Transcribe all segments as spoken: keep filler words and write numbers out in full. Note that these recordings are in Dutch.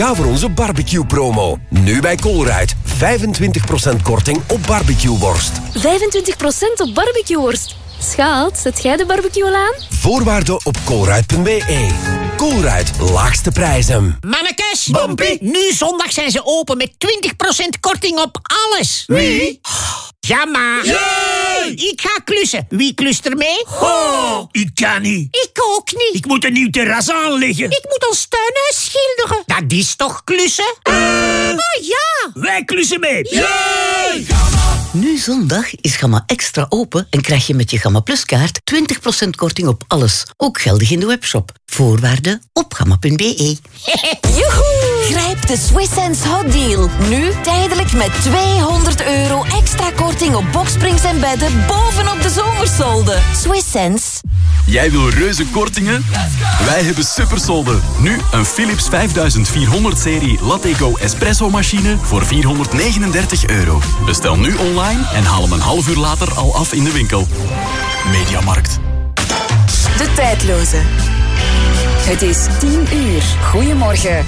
Ga voor onze barbecue-promo. Nu bij Colruyt. vijfentwintig procent korting op barbecueworst. vijfentwintig procent op barbecueworst. Schat, zet jij de barbecue al aan? Voorwaarden op colruyt punt b e. Colruyt, laagste prijzen. Mannekes, Bompie. nu zondag zijn ze open met twintig procent korting op alles. Wie? Ja, maar. Jee! Ik ga klussen. Wie klust er mee? Oh, ik kan niet. Ik ook niet. Ik moet een nieuw terras aanleggen. Ik moet ons tuinhuis schilderen. Dat is toch klussen? Uh, oh ja. Wij klussen mee. Jee! Nu zondag is Gamma Extra open en krijg je met je Gamma Plus kaart twintig procent korting op alles. Ook geldig in de webshop. Voorwaarden op gamma punt b e. Joehoe! Grijp de Swiss Sense Hot Deal. Nu tijdelijk met tweehonderd euro extra korting op boksprings en bedden bovenop de zomersolde. Swiss Sense. Jij wil reuze kortingen? Wij hebben supersolden. Nu een Philips vijfduizendvierhonderd serie Lateco espresso machine voor vierhonderdnegenendertig euro. Bestel nu online en haal hem een half uur later al af in de winkel. Mediamarkt. De tijdloze. Het is tien uur. Goedemorgen.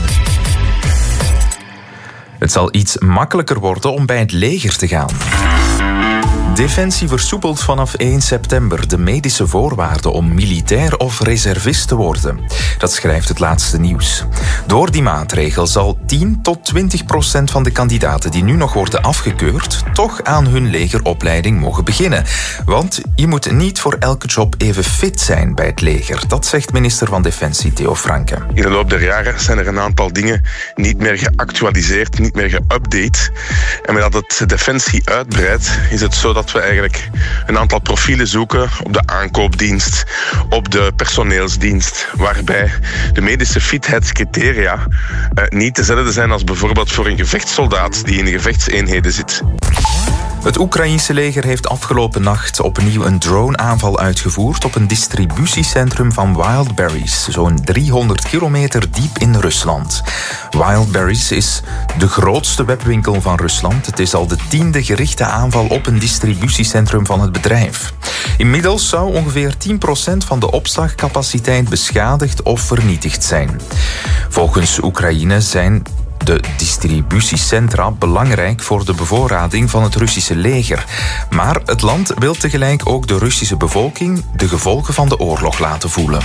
Het zal iets makkelijker worden om bij het leger te gaan. Defensie versoepelt vanaf één september de medische voorwaarden om militair of reservist te worden. Dat schrijft het laatste nieuws. Door die maatregel zal tien tot twintig procent van de kandidaten die nu nog worden afgekeurd toch aan hun legeropleiding mogen beginnen. Want je moet niet voor elke job even fit zijn bij het leger. Dat zegt minister van Defensie Theo Franke. In de loop der jaren zijn er een aantal dingen niet meer geactualiseerd, niet meer geüpdate. En met dat het Defensie uitbreidt, is het zo dat we eigenlijk een aantal profielen zoeken op de aankoopdienst, op de personeelsdienst, waarbij de medische fitheidscriteria eh, niet dezelfde zijn als bijvoorbeeld voor een gevechtssoldaat die in de gevechtseenheden zit. Het Oekraïense leger heeft afgelopen nacht opnieuw een drone-aanval uitgevoerd op een distributiecentrum van Wildberries, zo'n driehonderd kilometer diep in Rusland. Wildberries is de grootste webwinkel van Rusland. Het is al de tiende gerichte aanval op een distributiecentrum van het bedrijf. Inmiddels zou ongeveer tien procent van de opslagcapaciteit beschadigd of vernietigd zijn. Volgens Oekraïne zijn de distributiecentra belangrijk voor de bevoorrading van het Russische leger. Maar het land wil tegelijk ook de Russische bevolking de gevolgen van de oorlog laten voelen.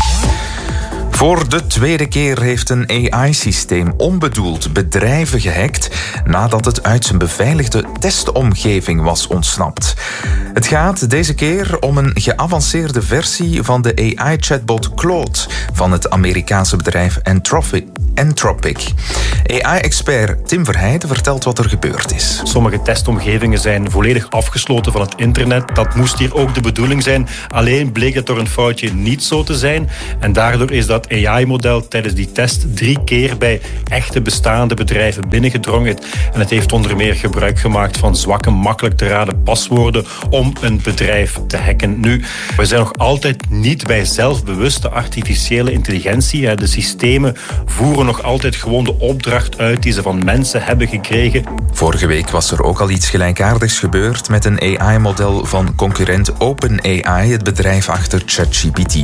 Voor de tweede keer heeft een A I-systeem onbedoeld bedrijven gehackt nadat het uit zijn beveiligde testomgeving was ontsnapt. Het gaat deze keer om een geavanceerde versie van de A I-chatbot Claude van het Amerikaanse bedrijf Anthropic. Anthropic. A I-expert Tim Verheijden vertelt wat er gebeurd is. Sommige testomgevingen zijn volledig afgesloten van het internet. Dat moest hier ook de bedoeling zijn. Alleen bleek het door een foutje niet zo te zijn. En daardoor is dat A I-model tijdens die test drie keer bij echte bestaande bedrijven binnengedrongen. En het heeft onder meer gebruik gemaakt van zwakke, makkelijk te raden paswoorden om een bedrijf te hacken. Nu, we zijn nog altijd niet bij zelfbewuste artificiële intelligentie. De systemen voeren nog altijd gewoon de opdracht uit die ze van mensen hebben gekregen. Vorige week was er ook al iets gelijkaardigs gebeurd met een A I-model van concurrent OpenAI, het bedrijf achter ChatGPT.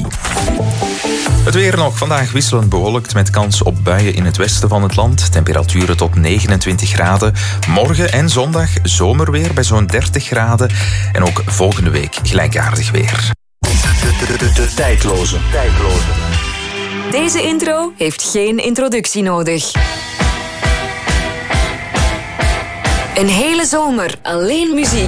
Het weer nog. Vandaag wisselend bewolkt met kans op buien in het westen van het land. Temperaturen tot negenentwintig graden. Morgen en zondag zomerweer bij zo'n dertig graden. En ook volgende week gelijkaardig weer. De, de, de, de tijdloze. tijdloze. Deze intro heeft geen introductie nodig. Een hele zomer alleen muziek.